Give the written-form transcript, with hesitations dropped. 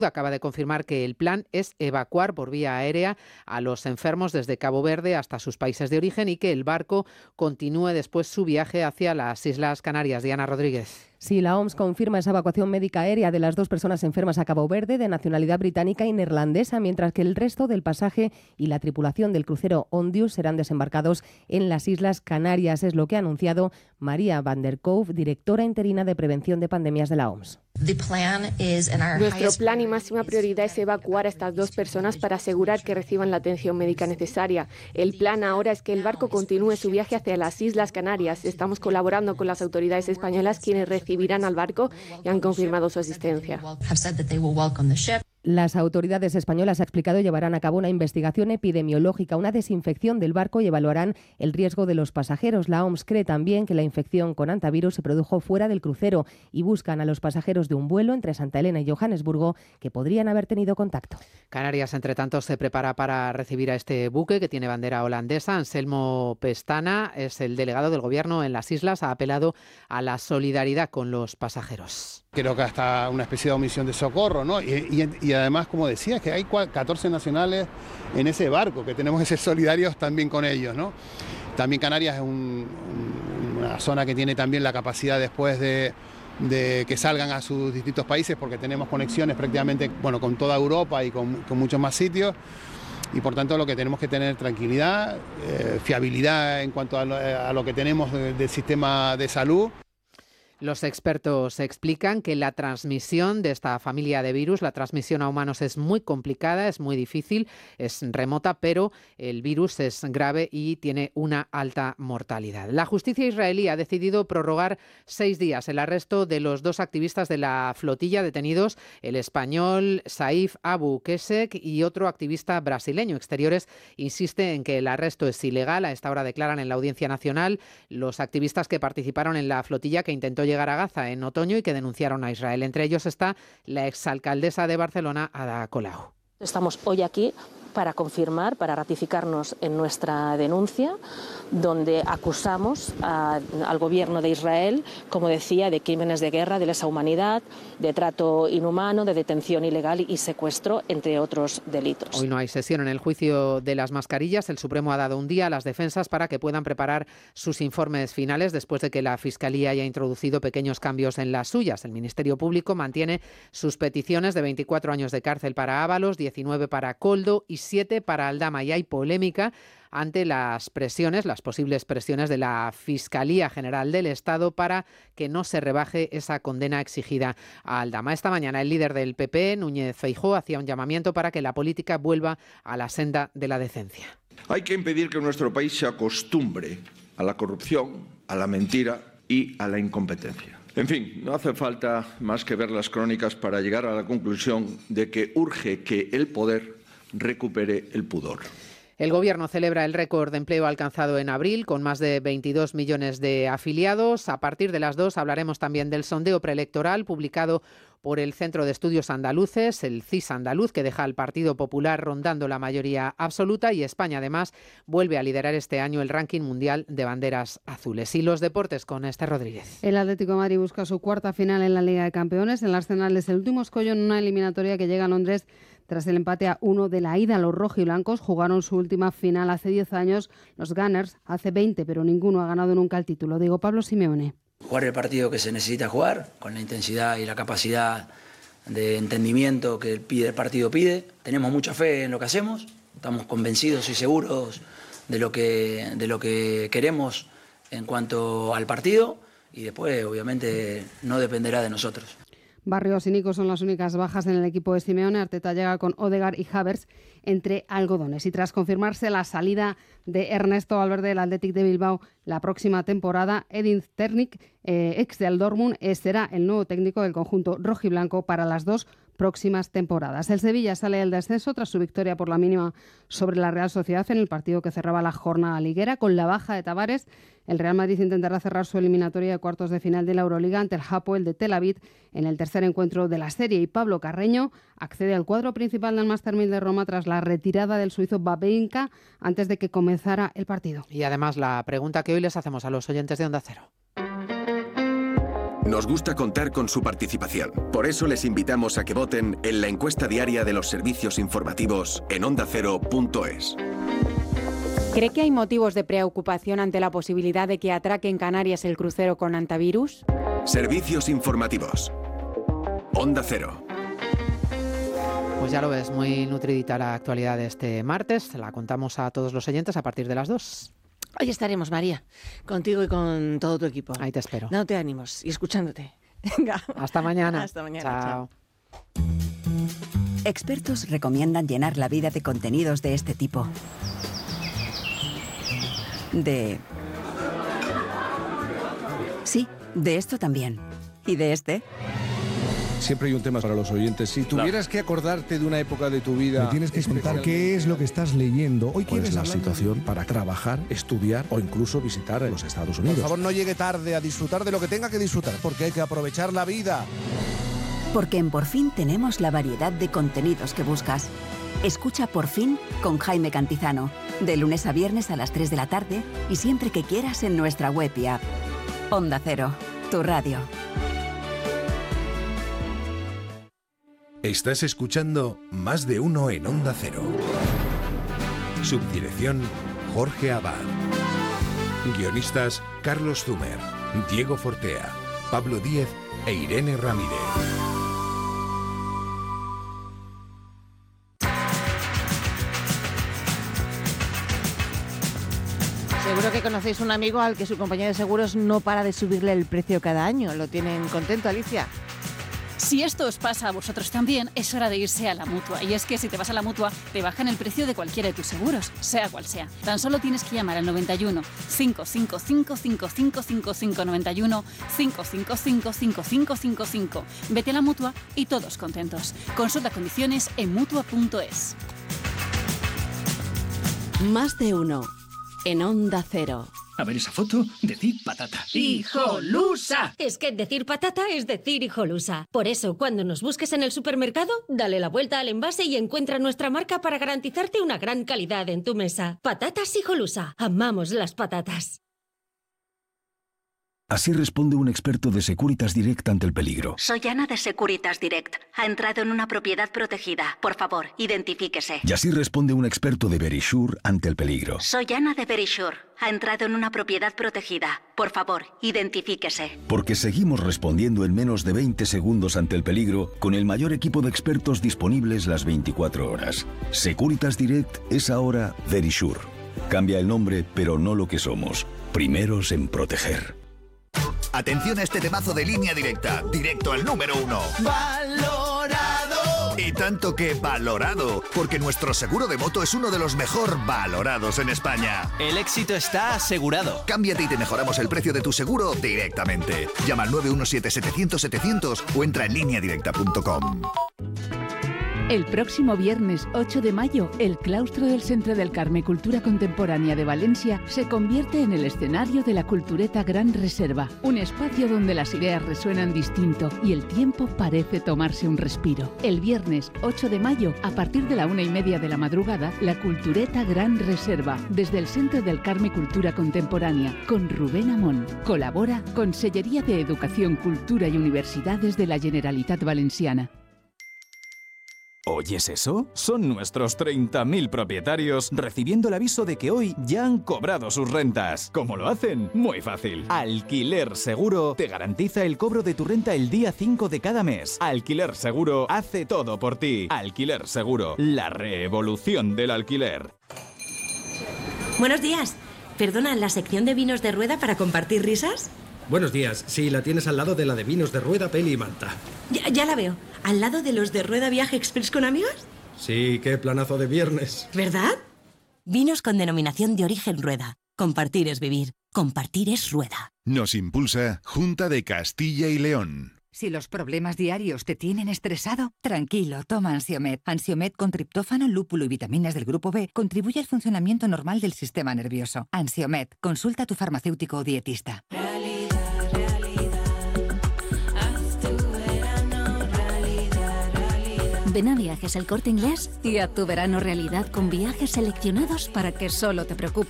acaba de confirmar que el plan es evacuar por vía aérea a los enfermos desde Cabo Verde hasta sus países de origen y que el barco continúe después su viaje hacia las Islas Canarias. Diana Rodríguez. Sí, la OMS confirma esa evacuación médica aérea de las 2 personas enfermas a Cabo Verde de nacionalidad británica y neerlandesa, mientras que el resto del pasaje y la tripulación del crucero Ondius serán desembarcados en las Islas Canarias. Es lo que ha anunciado María van der Kouw, directora interina de prevención de pandemias de la OMS. Nuestro plan y máxima prioridad es evacuar a estas 2 personas para asegurar que reciban la atención médica necesaria. El plan ahora es que el barco continúe su viaje hacia las Islas Canarias. Estamos colaborando con las autoridades españolas, quienes recibirán al barco y han confirmado su asistencia. Las autoridades españolas, ha explicado, llevarán a cabo una investigación epidemiológica, una desinfección del barco y evaluarán el riesgo de los pasajeros. La OMS cree también que la infección con hantavirus se produjo fuera del crucero y buscan a los pasajeros de un vuelo entre Santa Elena y Johannesburgo que podrían haber tenido contacto. Canarias, entre tanto, se prepara para recibir a este buque que tiene bandera holandesa. Anselmo Pestana es el delegado del Gobierno en las islas. Ha apelado a la solidaridad con los pasajeros. Creo que hasta una especie de omisión de socorro, ¿no? Y además, como decía, que hay 14 nacionales en ese barco, que tenemos que ser solidarios también con ellos, ¿no? También Canarias es una zona que tiene también la capacidad después de que salgan a sus distintos países, porque tenemos conexiones prácticamente con toda Europa y con muchos más sitios. Y por tanto lo que tenemos que tener tranquilidad, fiabilidad en cuanto a lo que tenemos del sistema de salud. Los expertos explican que la transmisión de esta familia de virus, la transmisión a humanos es muy complicada, es muy difícil, es remota, pero el virus es grave y tiene una alta mortalidad. La justicia israelí ha decidido prorrogar 6 días el arresto de los 2 activistas de la flotilla detenidos, el español Saif Abu Kesek y otro activista brasileño. Exteriores insiste en que el arresto es ilegal. A esta hora declaran en la Audiencia Nacional los activistas que participaron en la flotilla que intentó llegar a Gaza en otoño y que denunciaron a Israel. Entre ellos está la exalcaldesa de Barcelona, Ada Colau. Estamos hoy aquí para confirmar, para ratificarnos en nuestra denuncia, donde acusamos al gobierno de Israel, como decía, de crímenes de guerra, de lesa humanidad, de trato inhumano, de detención ilegal y secuestro, entre otros delitos. Hoy no hay sesión en el juicio de las mascarillas. El Supremo ha dado un día a las defensas para que puedan preparar sus informes finales después de que la Fiscalía haya introducido pequeños cambios en las suyas. El Ministerio Público mantiene sus peticiones de 24 años de cárcel para Ábalos, 19 para Koldo y 7 para Aldama. Y hay polémica ante las posibles presiones de la Fiscalía General del Estado para que no se rebaje esa condena exigida a Aldama. Esta mañana el líder del PP, Núñez Feijóo, hacía un llamamiento para que la política vuelva a la senda de la decencia. Hay que impedir que nuestro país se acostumbre a la corrupción, a la mentira y a la incompetencia. En fin, no hace falta más que ver las crónicas para llegar a la conclusión de que urge que el poder recupere el pudor. El Gobierno celebra el récord de empleo alcanzado en abril, con más de 22 millones de afiliados. A partir de las 2 hablaremos también del sondeo preelectoral publicado por el Centro de Estudios Andaluces, el CIS andaluz, que deja al Partido Popular rondando la mayoría absoluta, y España además vuelve a liderar este año el ranking mundial de banderas azules. Y los deportes con Esther Rodríguez. El Atlético de Madrid busca su 4ª final en la Liga de Campeones. En la Arsenal es el último escollo en una eliminatoria que llega a Londres tras el empate a 1 de la ida. Los rojiblancos jugaron su última final hace 10 años, los Gunners hace 20, pero ninguno ha ganado nunca el título. Diego Pablo Simeone. Jugar el partido que se necesita jugar, con la intensidad y la capacidad de entendimiento que el partido pide. Tenemos mucha fe en lo que hacemos, estamos convencidos y seguros de lo que queremos en cuanto al partido, y después obviamente no dependerá de nosotros. Barrios y Nico son las únicas bajas en el equipo de Simeone. Arteta llega con Odegaard y Havertz entre algodones. Y tras confirmarse la salida de Ernesto Valverde del Athletic de Bilbao la próxima temporada, Edin Terzic, ex del Dortmund, será el nuevo técnico del conjunto rojiblanco para las 2 próximas temporadas. El Sevilla sale del descenso tras su victoria por la mínima sobre la Real Sociedad en el partido que cerraba la jornada liguera. Con la baja de Tavares, el Real Madrid intentará cerrar su eliminatoria de cuartos de final de la Euroliga ante el Hapoel de Tel Aviv en el tercer encuentro de la serie. Y Pablo Carreño accede al cuadro principal del Master 1000 de Roma tras la retirada del suizo Babinka antes de que comenzara el partido. Y además la pregunta que hoy les hacemos a los oyentes de Onda Cero. Nos gusta contar con su participación. Por eso les invitamos a que voten en la encuesta diaria de los servicios informativos en ondacero.es. ¿Cree que hay motivos de preocupación ante la posibilidad de que atraque en Canarias el crucero con hantavirus? Servicios informativos. Onda Cero. Pues ya lo ves, muy nutridita la actualidad de este martes. La contamos a todos los oyentes a partir de las 2. Hoy estaremos, María, contigo y con todo tu equipo. Ahí te espero. Dándote ánimos y escuchándote. Venga. Hasta mañana. Hasta mañana. Chao. Expertos recomiendan llenar la vida de contenidos de este tipo. Sí, de esto también. ¿Y de este? Siempre hay un tema para los oyentes. Si tuvieras que acordarte de una época de tu vida... Me tienes que contar qué es lo que estás leyendo. Hoy ¿cuál es la situación para trabajar, estudiar o incluso visitar los Estados Unidos? Por favor, no llegue tarde a disfrutar de lo que tenga que disfrutar, porque hay que aprovechar la vida. Porque en Por Fin tenemos la variedad de contenidos que buscas. Escucha Por Fin con Jaime Cantizano, de lunes a viernes a las 3 de la tarde y siempre que quieras en nuestra web y app. Onda Cero, tu radio. Estás escuchando Más de Uno en Onda Cero. Subdirección Jorge Abad. Guionistas Carlos Zumer, Diego Fortea, Pablo Díez e Irene Ramírez. Seguro que conocéis un amigo al que su compañía de seguros no para de subirle el precio cada año. ¿Lo tienen contento, Alicia? Si esto os pasa a vosotros también, es hora de irse a la Mutua. Y es que si te vas a la Mutua, te bajan el precio de cualquiera de tus seguros, sea cual sea. Tan solo tienes que llamar al 91 555 5555 91 555 5555. Vete a la Mutua y todos contentos. Consulta condiciones en Mutua.es. Más de uno en Onda Cero. A ver esa foto, decir patata. ¡Hijolusa! Es que decir patata es decir hijolusa. Por eso, cuando nos busques en el supermercado, dale la vuelta al envase y encuentra nuestra marca para garantizarte una gran calidad en tu mesa. Patatas Hijolusa. Amamos las patatas. Así responde un experto de Securitas Direct ante el peligro. Soy Ana de Securitas Direct. Ha entrado en una propiedad protegida. Por favor, identifíquese. Y así responde un experto de Verisure ante el peligro. Soy Ana de Verisure. Ha entrado en una propiedad protegida. Por favor, identifíquese. Porque seguimos respondiendo en menos de 20 segundos ante el peligro con el mayor equipo de expertos disponibles las 24 horas. Securitas Direct es ahora Verisure. Cambia el nombre, pero no lo que somos. Primeros en proteger. Atención a este temazo de Línea Directa, directo al número 1. ¡Valorado! Y tanto que valorado, porque nuestro seguro de moto es uno de los mejor valorados en España. El éxito está asegurado. Cámbiate y te mejoramos el precio de tu seguro directamente. Llama al 917-700-700 o entra en lineadirecta.com. El próximo viernes 8 de mayo, el claustro del Centre del Carme Cultura Contemporánea de Valencia se convierte en el escenario de la Cultureta Gran Reserva, un espacio donde las ideas resuenan distinto y el tiempo parece tomarse un respiro. El viernes 8 de mayo, a partir de la 1:30 de la madrugada, la Cultureta Gran Reserva, desde el Centre del Carme Cultura Contemporánea, con Rubén Amón. Colabora Consellería de Educación, Cultura y Universidades de la Generalitat Valenciana. ¿Oyes eso? Son nuestros 30.000 propietarios recibiendo el aviso de que hoy ya han cobrado sus rentas. ¿Cómo lo hacen? Muy fácil. Alquiler Seguro te garantiza el cobro de tu renta el día 5 de cada mes. Alquiler Seguro hace todo por ti. Alquiler Seguro, la revolución del alquiler. Buenos días. Perdona, ¿la sección de vinos de rueda para compartir risas? Buenos días. Sí, la tienes al lado de la de vinos de rueda, peli y manta. Ya la veo. ¿Al lado de los de Rueda Viaje Express con amigos? Sí, qué planazo de viernes. ¿Verdad? Vinos con denominación de origen Rueda. Compartir es vivir. Compartir es Rueda. Nos impulsa Junta de Castilla y León. Si los problemas diarios te tienen estresado, tranquilo, toma Ansiomed. Ansiomed con triptófano, lúpulo y vitaminas del grupo B contribuye al funcionamiento normal del sistema nervioso. Ansiomed, consulta a tu farmacéutico o dietista. Ven a Viajes El Corte Inglés y haz tu verano realidad con viajes seleccionados para que solo te preocupes